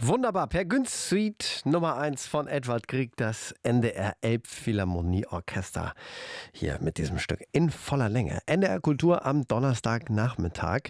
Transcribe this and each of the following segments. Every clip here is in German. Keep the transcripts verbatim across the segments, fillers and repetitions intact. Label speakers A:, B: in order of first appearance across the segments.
A: Wunderbar, Per Günz Suite Nummer eins von Edvard Grieg, das N D R Elbphilharmonieorchester. Hier mit diesem Stück in voller Länge. N D R Kultur am Donnerstagnachmittag.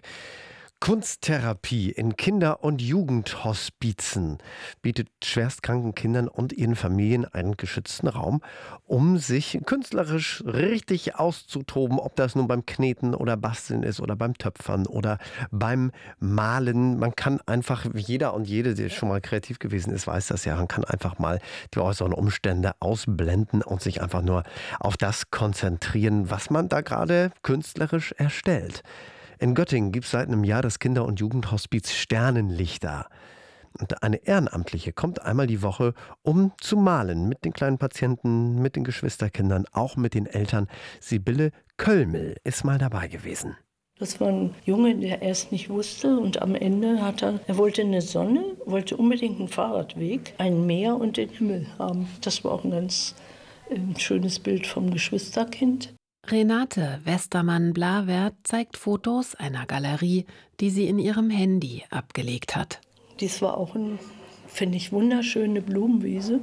A: Kunsttherapie in Kinder- und Jugendhospizen bietet schwerstkranken Kindern und ihren Familien einen geschützten Raum, um sich künstlerisch richtig auszutoben, ob das nun beim Kneten oder Basteln ist oder beim Töpfern oder beim Malen. Man kann einfach, jeder und jede, der schon mal kreativ gewesen ist, weiß das ja, man kann einfach mal die äußeren Umstände ausblenden und sich einfach nur auf das konzentrieren, was man da gerade künstlerisch erstellt. In Göttingen gibt es seit einem Jahr das Kinder- und Jugendhospiz Sternenlichter. Und eine Ehrenamtliche kommt einmal die Woche, um zu malen mit den kleinen Patienten, mit den Geschwisterkindern, auch mit den Eltern. Sibylle Köllmel ist mal dabei gewesen.
B: Das war ein Junge, der erst nicht wusste und am Ende hat er, er wollte eine Sonne, wollte unbedingt einen Fahrradweg, ein Meer und den Himmel haben. Das war auch ein ganz äh, schönes Bild vom Geschwisterkind.
C: Renate Westermann-Blawert zeigt Fotos einer Galerie, die sie in ihrem Handy abgelegt hat.
B: Dies war auch eine, finde ich, wunderschöne Blumenwiese.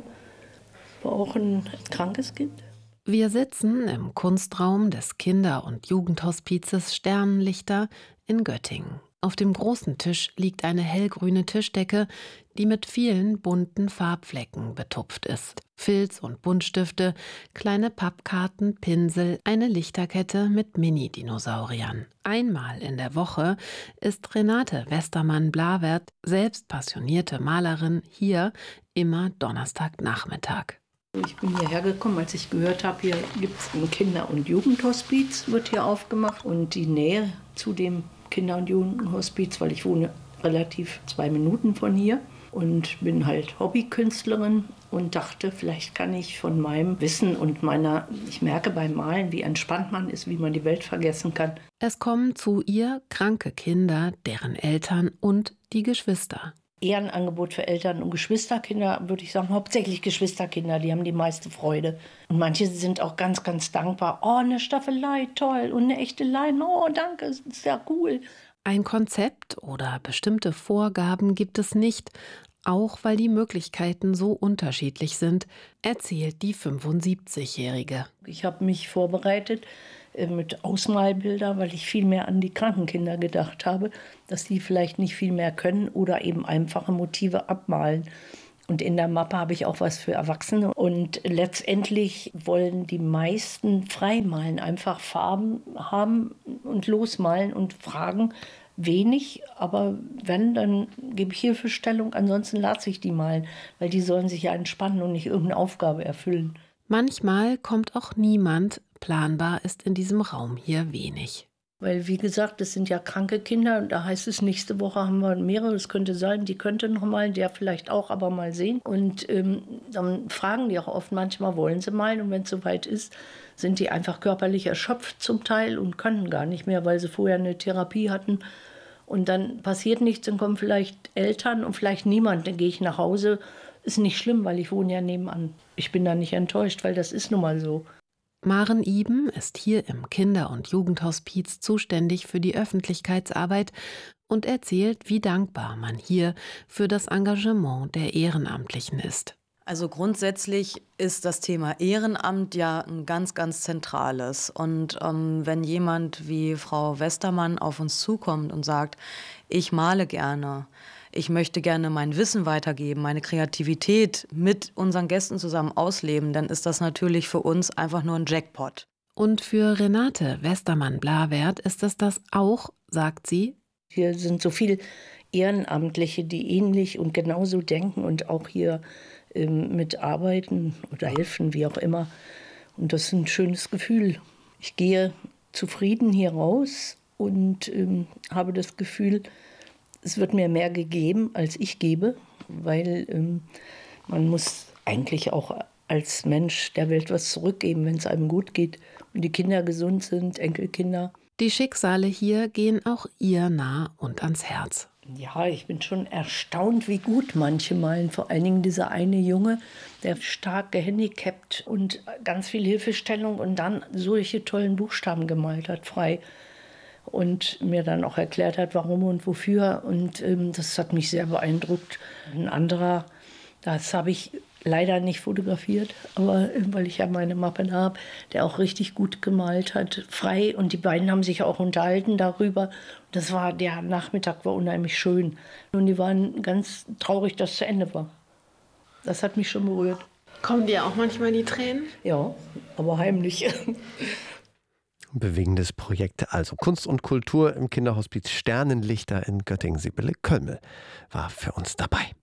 B: War auch ein krankes Kind.
C: Wir sitzen im Kunstraum des Kinder- und Jugendhospizes Sternenlichter in Göttingen. Auf dem großen Tisch liegt eine hellgrüne Tischdecke, die mit vielen bunten Farbflecken betupft ist. Filz und Buntstifte, kleine Pappkarten, Pinsel, eine Lichterkette mit Mini-Dinosauriern. Einmal in der Woche ist Renate Westermann-Blawert, selbst passionierte Malerin, hier immer Donnerstagnachmittag.
B: Ich bin hierher gekommen, als ich gehört habe, hier gibt es ein Kinder- und Jugendhospiz, wird hier aufgemacht. Und die Nähe zu dem Kinder- und Jugendhospiz, weil ich wohne relativ zwei Minuten von hier und bin halt Hobbykünstlerin und dachte, vielleicht kann ich von meinem Wissen und meiner, ich merke beim Malen, wie entspannt man ist, wie man die Welt vergessen kann.
C: Es kommen zu ihr kranke Kinder, deren Eltern und die Geschwister.
B: Ehrenangebot für Eltern und Geschwisterkinder, würde ich sagen, hauptsächlich Geschwisterkinder, die haben die meiste Freude. Und manche sind auch ganz, ganz dankbar. Oh, eine Staffelei, toll. Und eine echte Leine, oh, danke, ist ja cool.
C: Ein Konzept oder bestimmte Vorgaben gibt es nicht, auch weil die Möglichkeiten so unterschiedlich sind, erzählt die fünfundsiebzigjährige.
B: Ich habe mich vorbereitet mit Ausmalbilder, weil ich viel mehr an die kranken Kinder gedacht habe, dass die vielleicht nicht viel mehr können oder eben einfache Motive abmalen. Und in der Mappe habe ich auch was für Erwachsene. Und letztendlich wollen die meisten freimalen, einfach Farben haben und losmalen und fragen wenig. Aber wenn, dann gebe ich Hilfestellung, ansonsten lasse ich die malen, weil die sollen sich ja entspannen und nicht irgendeine Aufgabe erfüllen.
C: Manchmal kommt auch niemand. Planbar ist in diesem Raum hier wenig.
B: Weil, wie gesagt, das sind ja kranke Kinder. Und da heißt es, nächste Woche haben wir mehrere. Es könnte sein, die könnte noch mal, der vielleicht auch, aber mal sehen. Und ähm, dann fragen die auch oft manchmal, wollen sie malen? Und wenn es soweit ist, sind die einfach körperlich erschöpft zum Teil und können gar nicht mehr, weil sie vorher eine Therapie hatten. Und dann passiert nichts, dann kommen vielleicht Eltern und vielleicht niemand. Dann gehe ich nach Hause. Ist nicht schlimm, weil ich wohne ja nebenan. Ich bin da nicht enttäuscht, weil das ist nun mal so.
C: Maren Iben ist hier im Kinder- und Jugendhospiz zuständig für die Öffentlichkeitsarbeit und erzählt, wie dankbar man hier für das Engagement der Ehrenamtlichen ist.
D: Also grundsätzlich ist das Thema Ehrenamt ja ein ganz, ganz zentrales. Und ähm, wenn jemand wie Frau Westermann auf uns zukommt und sagt, ich male gerne, ich möchte gerne mein Wissen weitergeben, meine Kreativität mit unseren Gästen zusammen ausleben, dann ist das natürlich für uns einfach nur ein Jackpot.
C: Und für Renate Westermann-Blawert ist es das auch, sagt sie.
B: Hier sind so viele Ehrenamtliche, die ähnlich und genauso denken und auch hier ähm, mitarbeiten oder helfen, wie auch immer. Und das ist ein schönes Gefühl. Ich gehe zufrieden hier raus und ähm, habe das Gefühl, es wird mir mehr gegeben, als ich gebe, weil ähm, man muss eigentlich auch als Mensch der Welt was zurückgeben, wenn es einem gut geht und die Kinder gesund sind, Enkelkinder.
C: Die Schicksale hier gehen auch ihr nah und ans Herz.
B: Ja, ich bin schon erstaunt, wie gut manche malen. Vor allen Dingen dieser eine Junge, der stark gehandicapt und ganz viel Hilfestellung und dann solche tollen Buchstaben gemalt hat, frei. und mir dann auch erklärt hat, warum und wofür. Und ähm, das hat mich sehr beeindruckt. Ein anderer, das habe ich leider nicht fotografiert, aber äh, weil ich ja meine Mappe da habe, der auch richtig gut gemalt hat, frei. Und die beiden haben sich auch unterhalten darüber. Das war, der Nachmittag war unheimlich schön. Und die waren ganz traurig, dass es zu Ende war. Das hat mich schon berührt.
C: Kommen dir auch manchmal die Tränen?
B: Ja, aber heimlich.
A: Bewegendes Projekt, also Kunst und Kultur im Kinderhospiz Sternenlichter in Göttingen. Sibylle Kölmel war für uns dabei.